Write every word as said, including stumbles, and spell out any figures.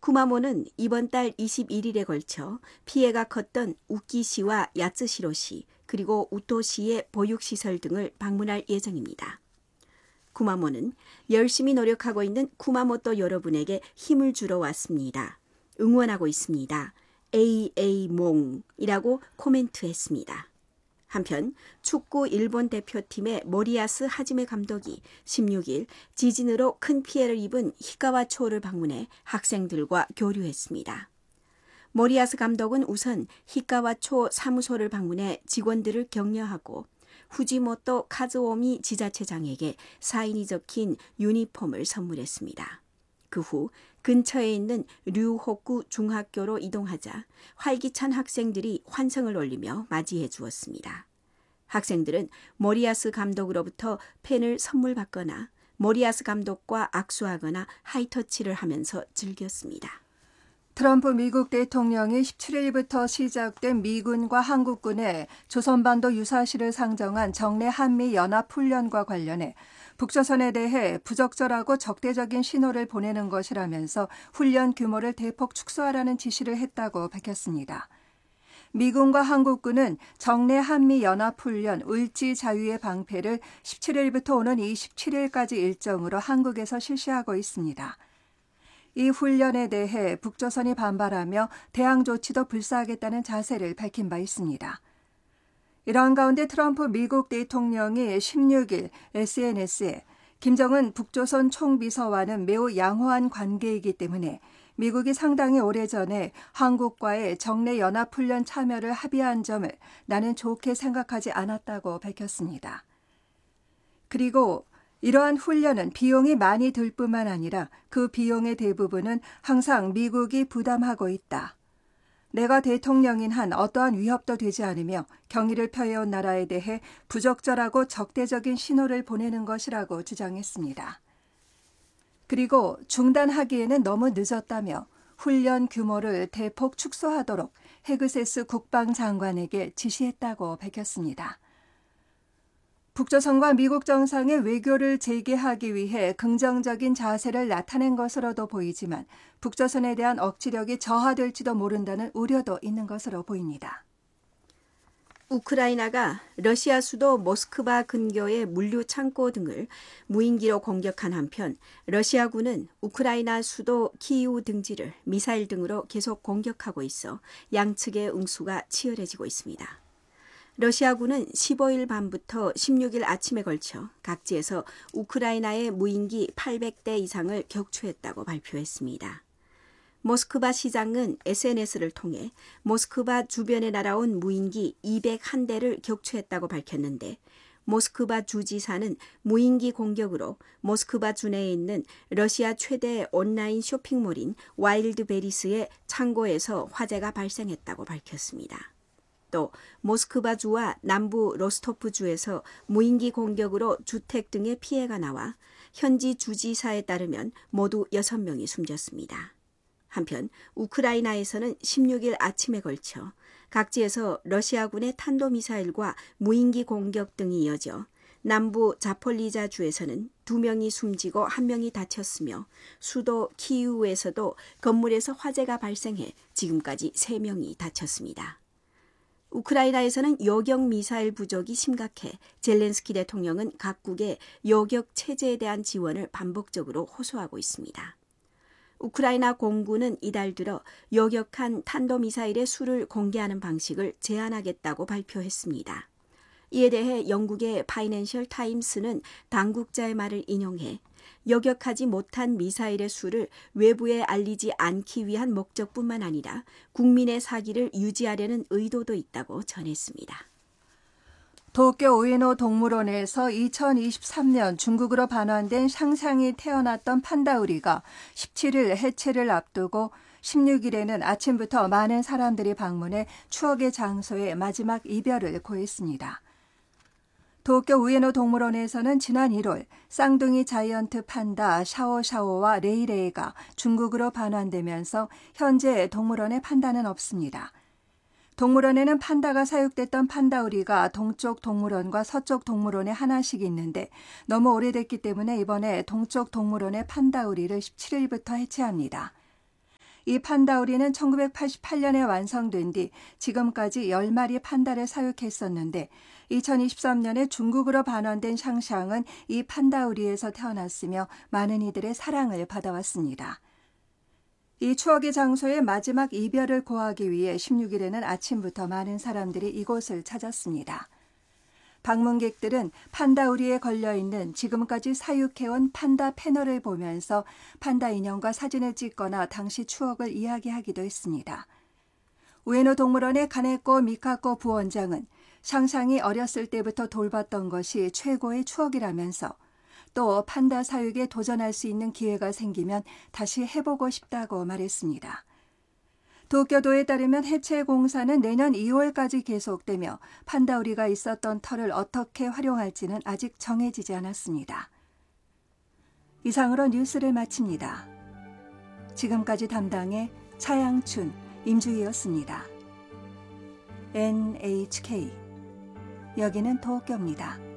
쿠마모는 이번 달 이십일 일에 걸쳐 피해가 컸던 우키시와 야츠시로시 그리고 우토시의 보육시설 등을 방문할 예정입니다. 쿠마모는 열심히 노력하고 있는 쿠마모토 여러분에게 힘을 주러 왔습니다. 응원하고 있습니다. 에이에이몽이라고 코멘트했습니다. 한편 축구 일본 대표팀의 모리야스 하지메 감독이 십육 일 지진으로 큰 피해를 입은 히카와초를 방문해 학생들과 교류했습니다. 모리야스 감독은 우선 히카와초 사무소를 방문해 직원들을 격려하고 후지모토 카즈오미 지자체장에게 사인이 적힌 유니폼을 선물했습니다. 그 후 근처에 있는 류호쿠 중학교로 이동하자 활기찬 학생들이 환성을 올리며 맞이해 주었습니다. 학생들은 모리야스 감독으로부터 펜을 선물 받거나 모리야스 감독과 악수하거나 하이터치를 하면서 즐겼습니다. 트럼프 미국 대통령이 십칠 일부터 시작된 미군과 한국군의 조선반도 유사시를 상정한 정례 한미연합훈련과 관련해 북조선에 대해 부적절하고 적대적인 신호를 보내는 것이라면서 훈련 규모를 대폭 축소하라는 지시를 했다고 밝혔습니다. 미군과 한국군은 정례 한미연합훈련 을지 자유의 방패를 십칠 일부터 오는 이십칠 일까지 일정으로 한국에서 실시하고 있습니다. 이 훈련에 대해 북조선이 반발하며 대항 조치도 불사하겠다는 자세를 밝힌 바 있습니다. 이러한 가운데 트럼프 미국 대통령이 십육 일 에스엔에스에 김정은 북조선 총비서와는 매우 양호한 관계이기 때문에 미국이 상당히 오래전에 한국과의 정례 연합훈련 참여를 합의한 점을 나는 좋게 생각하지 않았다고 밝혔습니다. 그리고 이러한 훈련은 비용이 많이 들 뿐만 아니라 그 비용의 대부분은 항상 미국이 부담하고 있다. 내가 대통령인 한 어떠한 위협도 되지 않으며 경의를 표해온 나라에 대해 부적절하고 적대적인 신호를 보내는 것이라고 주장했습니다. 그리고 중단하기에는 너무 늦었다며 훈련 규모를 대폭 축소하도록 헤그세스 국방장관에게 지시했다고 밝혔습니다. 북조선과 미국 정상의 외교를 재개하기 위해 긍정적인 자세를 나타낸 것으로도 보이지만 북조선에 대한 억지력이 저하될지도 모른다는 우려도 있는 것으로 보입니다. 우크라이나가 러시아 수도 모스크바 근교의 물류 창고 등을 무인기로 공격한 한편 러시아군은 우크라이나 수도 키이우 등지를 미사일 등으로 계속 공격하고 있어 양측의 응수가 치열해지고 있습니다. 러시아군은 십오 일 밤부터 십육 일 아침에 걸쳐 각지에서 우크라이나의 무인기 팔백 대 이상을 격추했다고 발표했습니다. 모스크바 시장은 에스엔에스를 통해 모스크바 주변에 날아온 무인기 이백일 대를 격추했다고 밝혔는데 모스크바 주지사는 무인기 공격으로 모스크바 주내에 있는 러시아 최대 온라인 쇼핑몰인 와일드베리스의 창고에서 화재가 발생했다고 밝혔습니다. 또 모스크바주와 남부 로스토프주에서 무인기 공격으로 주택 등의 피해가 나와 현지 주지사에 따르면 모두 여섯 명이 숨졌습니다. 한편 우크라이나에서는 십육 일 아침에 걸쳐 각지에서 러시아군의 탄도미사일과 무인기 공격 등이 이어져 남부 자폴리자주에서는 두 명이 숨지고 한 명이 다쳤으며 수도 키이우에서도 건물에서 화재가 발생해 지금까지 세 명이 다쳤습니다. 우크라이나에서는 요격 미사일 부족이 심각해 젤렌스키 대통령은 각국의 요격 체제에 대한 지원을 반복적으로 호소하고 있습니다. 우크라이나 공군은 이달 들어 요격한 탄도미사일의 수를 공개하는 방식을 제한하겠다고 발표했습니다. 이에 대해 영국의 파이낸셜 타임스는 당국자의 말을 인용해 요격하지 못한 미사일의 수를 외부에 알리지 않기 위한 목적뿐만 아니라 국민의 사기를 유지하려는 의도도 있다고 전했습니다. 도쿄 우에노 동물원에서 이천이십삼 년 중국으로 반환된 샹샹이 태어났던 판다우리가 십칠 일 해체를 앞두고 십육 일에는 아침부터 많은 사람들이 방문해 추억의 장소에 마지막 이별을 고했습니다. 도쿄 우에노 동물원에서는 지난 일월 쌍둥이 자이언트 판다 샤오샤오와 레이레이가 중국으로 반환되면서 현재 동물원에 판다는 없습니다. 동물원에는 판다가 사육됐던 판다우리가 동쪽 동물원과 서쪽 동물원에 하나씩 있는데 너무 오래됐기 때문에 이번에 동쪽 동물원의 판다우리를 십칠 일부터 해체합니다. 이 판다우리는 천구백팔십팔 년에 완성된 뒤 지금까지 열 마리 판다를 사육했었는데 이천이십삼 년에 중국으로 반환된 샹샹은 이 판다우리에서 태어났으며 많은 이들의 사랑을 받아왔습니다. 이 추억의 장소에 마지막 이별을 고하기 위해 십육 일에는 아침부터 많은 사람들이 이곳을 찾았습니다. 방문객들은 판다우리에 걸려있는 지금까지 사육해온 판다 패널을 보면서 판다 인형과 사진을 찍거나 당시 추억을 이야기하기도 했습니다. 우에노 동물원의 가네코 미카코 부원장은 샹샹이 어렸을 때부터 돌봤던 것이 최고의 추억이라면서 또 판다 사육에 도전할 수 있는 기회가 생기면 다시 해보고 싶다고 말했습니다. 도쿄도에 따르면 해체 공사는 내년 이월까지 계속되며 판다우리가 있었던 터를 어떻게 활용할지는 아직 정해지지 않았습니다. 이상으로 뉴스를 마칩니다. 지금까지 담당의 차양춘, 임주희였습니다. 엔에이치케이 여기는 도쿄입니다.